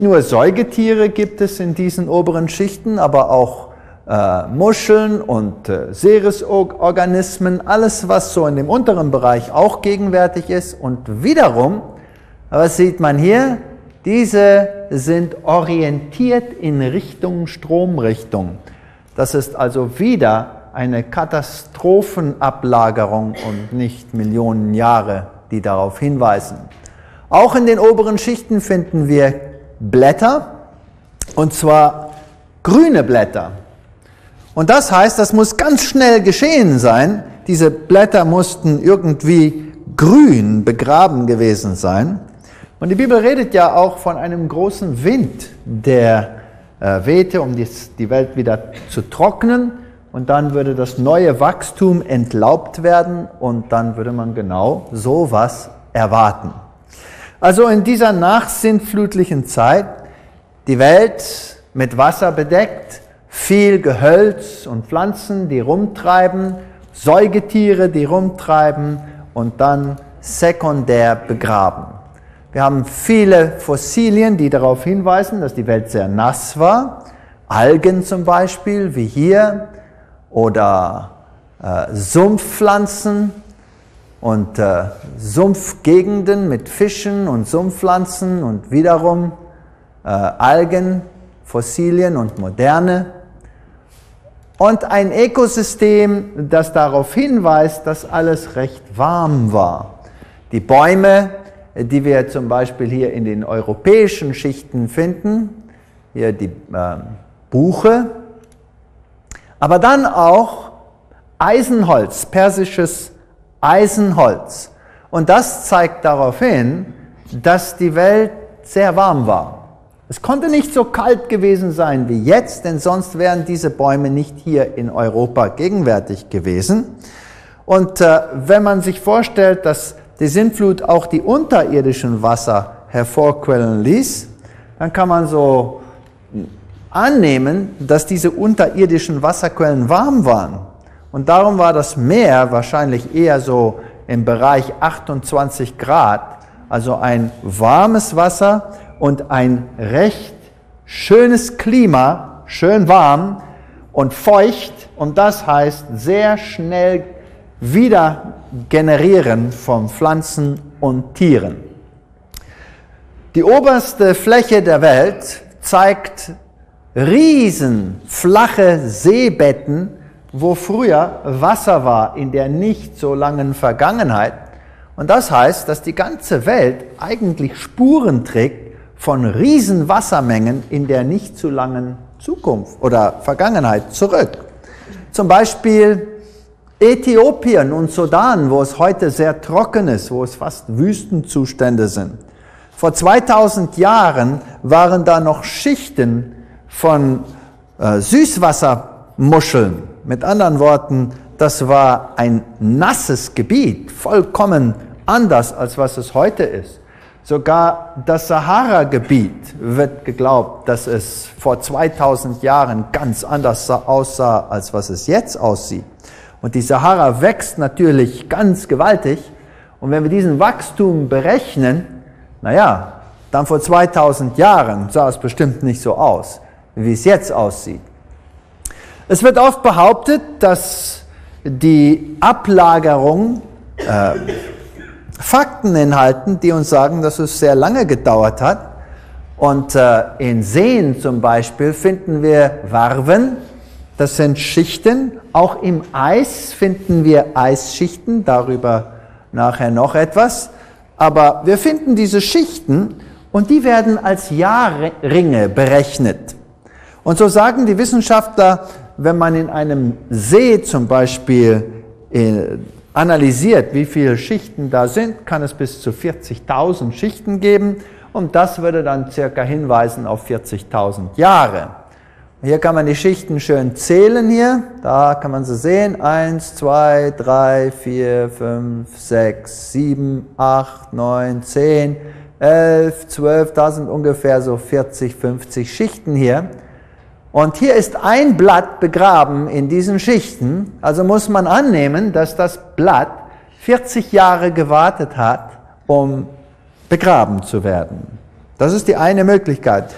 nur Säugetiere gibt es in diesen oberen Schichten, aber auch Muscheln und Seeresorganismen, alles was so in dem unteren Bereich auch gegenwärtig ist. Und wiederum, was sieht man hier? Diese sind orientiert in Richtung Stromrichtung. Das ist also wieder eine Katastrophenablagerung und nicht Millionen Jahre, die darauf hinweisen. Auch in den oberen Schichten finden wir Blätter, und zwar grüne Blätter. Und das heißt, das muss ganz schnell geschehen sein. Diese Blätter mussten irgendwie grün begraben gewesen sein. Und die Bibel redet ja auch von einem großen Wind, der wehte, um die Welt wieder zu trocknen. Und dann würde das neue Wachstum entlaubt werden und dann würde man genau sowas erwarten. Also in dieser nachsintflutlichen Zeit, die Welt mit Wasser bedeckt, viel Gehölz und Pflanzen, die rumtreiben, Säugetiere, die rumtreiben und dann sekundär begraben. Wir haben viele Fossilien, die darauf hinweisen, dass die Welt sehr nass war. Algen zum Beispiel, wie hier, oder Sumpfpflanzen und Sumpfgegenden mit Fischen und Sumpfpflanzen und wiederum Algen, Fossilien und moderne. Und ein Ökosystem, das darauf hinweist, dass alles recht warm war. Die Bäume, die wir zum Beispiel hier in den europäischen Schichten finden, hier die Buche, aber dann auch Eisenholz, persisches Eisenholz. Und das zeigt darauf hin, dass die Welt sehr warm war. Es konnte nicht so kalt gewesen sein wie jetzt, denn sonst wären diese Bäume nicht hier in Europa gegenwärtig gewesen. Und wenn man sich vorstellt, dass die Sintflut auch die unterirdischen Wasser hervorquellen ließ, dann kann man so annehmen, dass diese unterirdischen Wasserquellen warm waren. Und darum war das Meer wahrscheinlich eher so im Bereich 28 Grad, also ein warmes Wasser und ein recht schönes Klima, schön warm und feucht. Und das heißt sehr schnell wieder generieren von Pflanzen und Tieren. Die oberste Fläche der Welt zeigt riesen flache Seebetten, wo früher Wasser war in der nicht so langen Vergangenheit. Und das heißt, dass die ganze Welt eigentlich Spuren trägt von riesen Wassermengen in der nicht so langen Zukunft oder Vergangenheit zurück. Zum Beispiel Äthiopien und Sudan, wo es heute sehr trocken ist, wo es fast Wüstenzustände sind. Vor 2000 Jahren waren da noch Schichten von Süßwassermuscheln. Mit anderen Worten, das war ein nasses Gebiet, vollkommen anders, als was es heute ist. Sogar das Sahara-Gebiet wird geglaubt, dass es vor 2000 Jahren ganz anders aussah, als was es jetzt aussieht. Und die Sahara wächst natürlich ganz gewaltig. Und wenn wir diesen Wachstum berechnen, naja, dann vor 2000 Jahren sah es bestimmt nicht so aus, wie es jetzt aussieht. Es wird oft behauptet, dass die Ablagerung Fakten enthalten, die uns sagen, dass es sehr lange gedauert hat. Und in Seen zum Beispiel finden wir Varven, das sind Schichten. Auch im Eis finden wir Eisschichten, darüber nachher noch etwas. Aber wir finden diese Schichten und die werden als Jahrringe berechnet. Und so sagen die Wissenschaftler, wenn man in einem See zum Beispiel analysiert, wie viele Schichten da sind, kann es bis zu 40.000 Schichten geben und das würde dann circa hinweisen auf 40.000 Jahre. Hier kann man die Schichten schön zählen hier, da kann man sie sehen, 1, 2, 3, 4, 5, 6, 7, 8, 9, 10, 11, 12, da sind ungefähr so 40, 50 Schichten hier. Und hier ist ein Blatt begraben in diesen Schichten, also muss man annehmen, dass das Blatt 40 Jahre gewartet hat, um begraben zu werden. Das ist die eine Möglichkeit.